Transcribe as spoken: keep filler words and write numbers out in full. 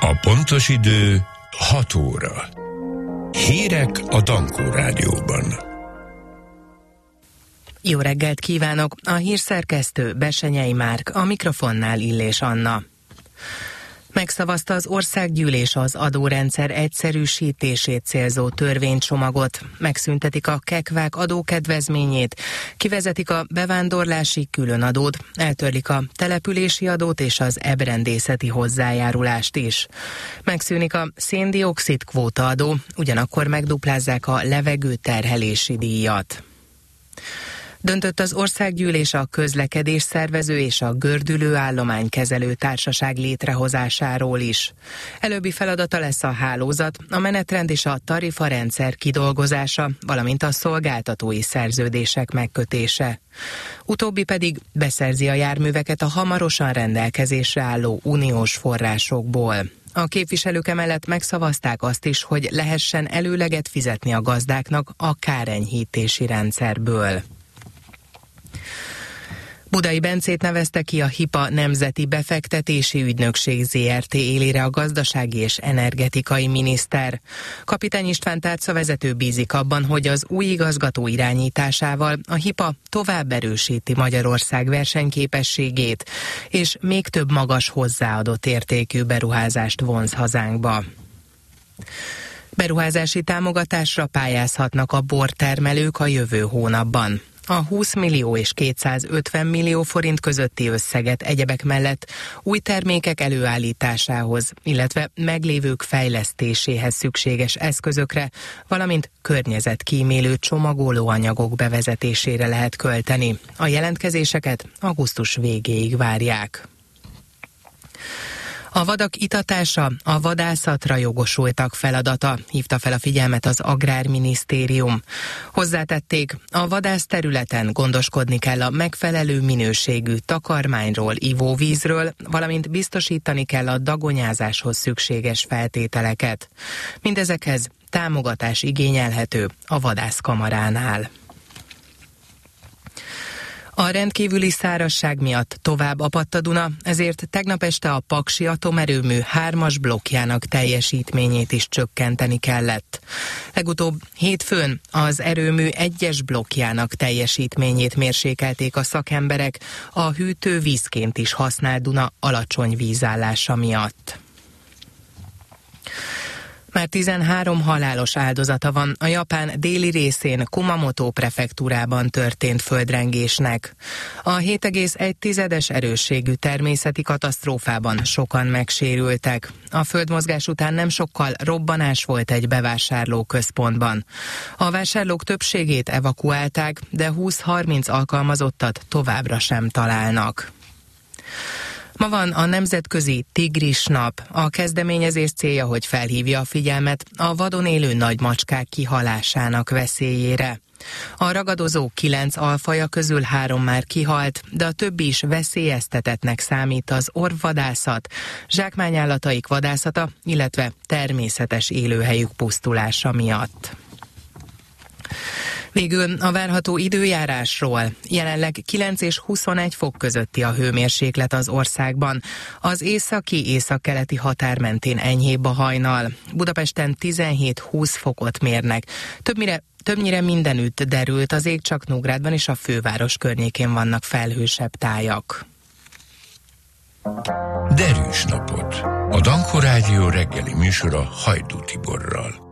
A pontos idő hat óra. Hírek a Dankó Rádióban. Jó reggelt kívánok! A hírszerkesztő Bessenyei Márk, a mikrofonnál Illés Anna. Megszavazta az országgyűlés az adórendszer egyszerűsítését célzó törvénycsomagot, megszüntetik a kekvák adókedvezményét, kivezetik a bevándorlási különadót, eltörlik a települési adót és az ebrendészeti hozzájárulást is. Megszűnik a széndioxid kvótaadó, ugyanakkor megduplázzák a levegőterhelési díjat. Döntött az országgyűlés a közlekedés szervező és a gördülő állománykezelő társaság létrehozásáról is. Előbbi feladata lesz a hálózat, a menetrend és a tarifarendszer kidolgozása, valamint a szolgáltatói szerződések megkötése. Utóbbi pedig beszerzi a járműveket a hamarosan rendelkezésre álló uniós forrásokból. A képviselők emellett megszavazták azt is, hogy lehessen előleget fizetni a gazdáknak a kárenyhítési rendszerből. Budai Bencét nevezte ki a HIPA Nemzeti Befektetési Ügynökség zé er té élére a gazdasági és energetikai miniszter. Kapitány István tárcavezető bízik abban, hogy az új igazgató irányításával a HIPA tovább erősíti Magyarország versenyképességét, és még több magas hozzáadott értékű beruházást vonz hazánkba. Beruházási támogatásra pályázhatnak a bortermelők a jövő hónapban. A húsz millió és kétszázötven millió forint közötti összeget egyebek mellett új termékek előállításához, illetve meglévők fejlesztéséhez szükséges eszközökre, valamint környezetkímélő csomagolóanyagok bevezetésére lehet költeni. A jelentkezéseket augusztus végéig várják. A vadak itatása a vadászatra jogosultak feladata, hívta fel a figyelmet az Agrárminisztérium. Hozzátették, a vadászterületen gondoskodni kell a megfelelő minőségű takarmányról, ivóvízről, valamint biztosítani kell a dagonyázáshoz szükséges feltételeket. Mindezekhez támogatás igényelhető a vadászkamaránál. A rendkívüli szárazság miatt tovább apadt a Duna, ezért tegnap este a Paksi atomerőmű hármas blokkjának teljesítményét is csökkenteni kellett. Legutóbb hétfőn az erőmű egyes blokkjának teljesítményét mérsékelték a szakemberek a hűtő vízként is használt Duna alacsony vízállása miatt. Már tizenhárom halálos áldozata van a Japán déli részén Kumamoto prefektúrában történt földrengésnek. A hét egész egy tizedes erősségű természeti katasztrófában sokan megsérültek. A földmozgás után nem sokkal robbanás volt egy bevásárlóközpontban. A vásárlók többségét evakuálták, de húsz-harminc alkalmazottat továbbra sem találnak. Ma van a Nemzetközi Tigris Nap. A kezdeményezés célja, hogy felhívja a figyelmet a vadon élő nagymacskák kihalásának veszélyére. A ragadozó kilenc alfaja közül három már kihalt, de a többi is veszélyeztetettnek számít az orvvadászat, zsákmányállataik vadászata, illetve természetes élőhelyük pusztulása miatt. Végül a várható időjárásról. Jelenleg kilenc és huszonegy fok közötti a hőmérséklet az országban. Az északi északkeleti határ mentén enyhébb a hajnal. Budapesten tizenhét-húsz fokot mérnek. Többnyire, többnyire mindenütt derült az ég, csak Nógrádban és a főváros környékén vannak felhősebb tájak. Derűs napot. A Dankó Rádió reggeli műsora Hajdú Tiborral.